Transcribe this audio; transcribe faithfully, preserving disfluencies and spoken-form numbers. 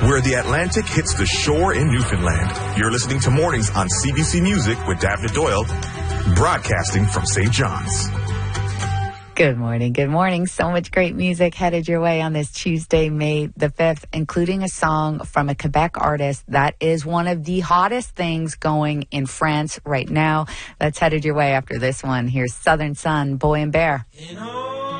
where the Atlantic hits the shore in Newfoundland. You're listening to Mornings on C B C Music with David Doyle, broadcasting from Saint John's. Good morning. Good morning. So much great music headed your way on this Tuesday, May the fifth, including a song from a Quebec artist that is one of the hottest things going in France right now. That's headed your way after this one. Here's Southern Sun, Boy and Bear. You know.